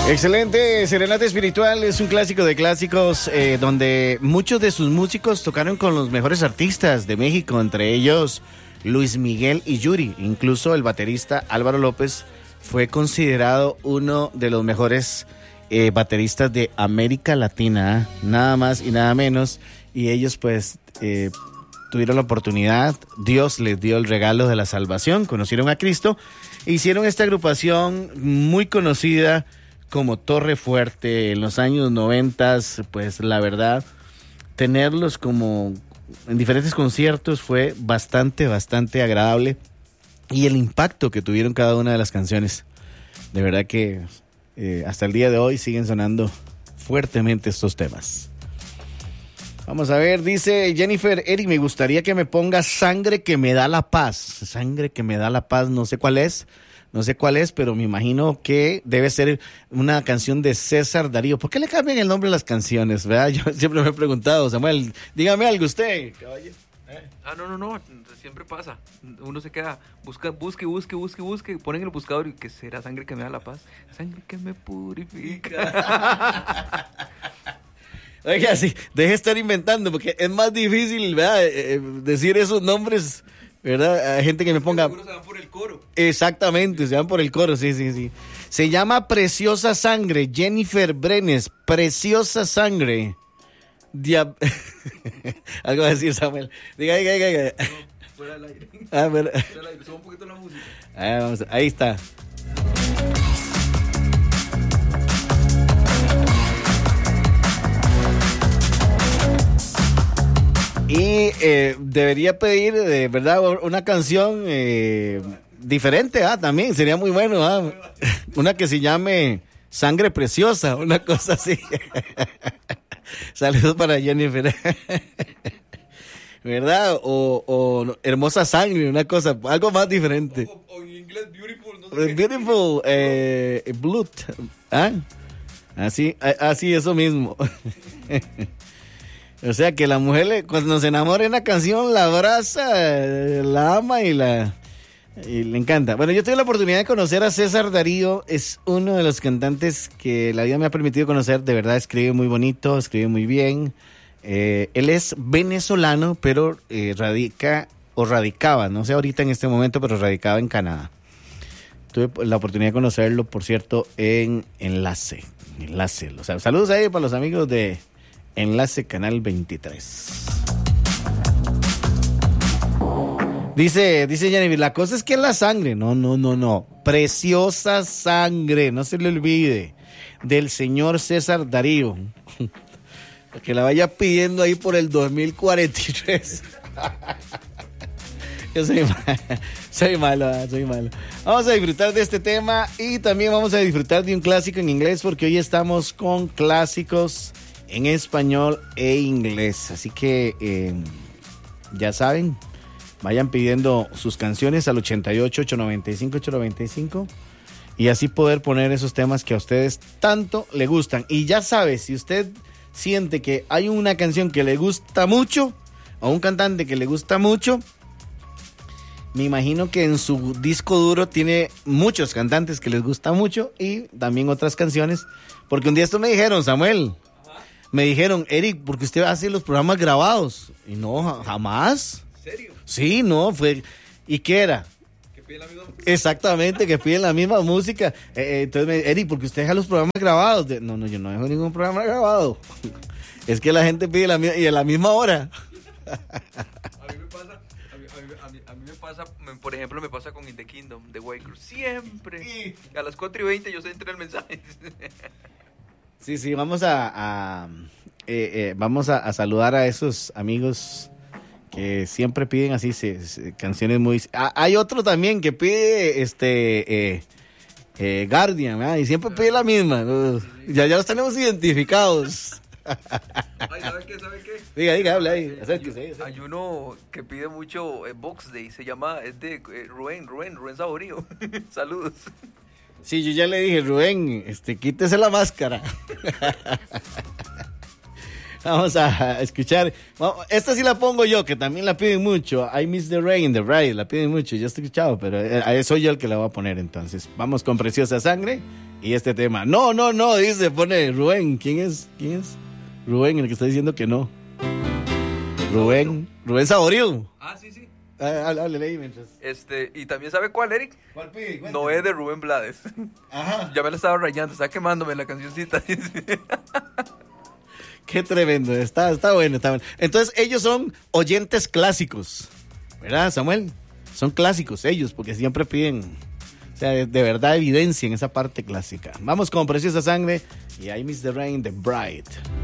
Excelente, Serenata Espiritual es un clásico de clásicos donde muchos de sus músicos tocaron con los mejores artistas de México, entre ellos Luis Miguel y Yuri. Incluso el baterista Álvaro López fue considerado uno de los mejores bateristas de América Latina, nada más y nada menos. Y ellos pues tuvieron la oportunidad, Dios les dio el regalo de la salvación, conocieron a Cristo, e hicieron esta agrupación muy conocida como Torre Fuerte en los años 90, pues la verdad, tenerlos como en diferentes conciertos fue bastante agradable, y el impacto que tuvieron cada una de las canciones, de verdad que hasta el día de hoy siguen sonando fuertemente estos temas. Vamos a ver, dice Jennifer, Eric, me gustaría que me pongas Sangre que me da la paz. Sangre que me da la paz, no sé cuál es, pero me imagino que debe ser una canción de César Darío. ¿Por qué le cambian el nombre a las canciones, verdad? Yo siempre me he preguntado, Samuel, dígame algo usted, caballero. No, siempre pasa. Uno se queda, busque, ponen en el buscador y que será sangre que me da la paz, sangre que me purifica. Oiga, sí, deje de estar inventando, porque es más difícil, ¿verdad? Decir esos nombres, ¿verdad? Hay gente que me ponga... Seguro se van por el coro. Exactamente, se van por el coro, sí. Se llama Preciosa Sangre, Jennifer Brenes, Preciosa Sangre. Algo va a decir Samuel. Diga. No, fuera del aire. A ver. Fuera del aire, sube un poquito la música. Ahí está. Y debería pedir, de verdad, una canción diferente, también sería muy bueno, una que se llame Sangre Preciosa, una cosa así. Saludos para Jennifer. ¿Verdad? O Hermosa Sangre, una cosa, algo más diferente. O en inglés, Beautiful, no sé Beautiful, Blood. Así, eso mismo. O sea, que la mujer, cuando se enamora de una canción, la abraza, la ama y le encanta. Bueno, yo tuve la oportunidad de conocer a César Darío. Es uno de los cantantes que la vida me ha permitido conocer. De verdad, escribe muy bonito, escribe muy bien. Él es venezolano, pero radicaba, no sé ahorita en este momento, pero radicaba en Canadá. Tuve la oportunidad de conocerlo, por cierto, en Enlace. O sea, saludos ahí para los amigos de Enlace Canal 23. Dice Jennifer, la cosa es que es la sangre. No. Preciosa Sangre, no se le olvide, del señor César Darío. Que la vaya pidiendo ahí por el 2043. Yo soy malo. Vamos a disfrutar de este tema y también vamos a disfrutar de un clásico en inglés, porque hoy estamos con clásicos en español e inglés. Así que ya saben, vayan pidiendo sus canciones al 88-895-895 y así poder poner esos temas que a ustedes tanto le gustan. Y ya sabe, si usted siente que hay una canción que le gusta mucho o un cantante que le gusta mucho, me imagino que en su disco duro tiene muchos cantantes que les gusta mucho y también otras canciones, porque un día esto me dijeron, Samuel, me dijeron, Eric, porque usted hace los programas grabados. Y no, jamás. ¿En serio? Sí, no, fue... ¿Y qué era? Que piden la misma música. Exactamente, que piden la misma música. Entonces, Eric, porque usted deja los programas grabados. No, yo no dejo ningún programa grabado. Es que la gente pide la misma y a la misma hora. A mí me pasa, por ejemplo, me pasa con In the Kingdom de White Cruz. Siempre. A las 4:20 yo sé entrar el mensaje. Sí, vamos a saludar a esos amigos que siempre piden así canciones muy... hay otro también que pide Guardian, ¿verdad? Y siempre pide la misma, ¿no? Ya los tenemos identificados. Ay, ¿sabe qué? Diga, habla ahí. Acérquese. Hay uno que pide mucho Box Day, se llama, es de Rubén Saborío. Saludos. Sí, yo ya le dije, Rubén, quítese la máscara. Vamos a escuchar. Esta sí la pongo yo, que también la piden mucho. I Miss the Rain, The Ride, la piden mucho. Yo estoy escuchado, pero soy yo el que la voy a poner entonces. Vamos con Preciosa Sangre y este tema. No, dice, pone Rubén. ¿Quién es? Rubén, el que está diciendo que no. Rubén Saborío. Ah, sí. Hable ahí mientras. ¿Y también sabe cuál, Eric? ¿Cuál pide? Cuéntame. Noé de Rubén Blades. Ajá. Ya me la estaba rayando, está quemándome la cancioncita. Qué tremendo, está bueno. Entonces ellos son oyentes clásicos, ¿verdad, Samuel? Son clásicos ellos, porque siempre piden, o sea, de verdad evidencia en esa parte clásica. Vamos con Preciosa Sangre y I Miss the Rain de Bright.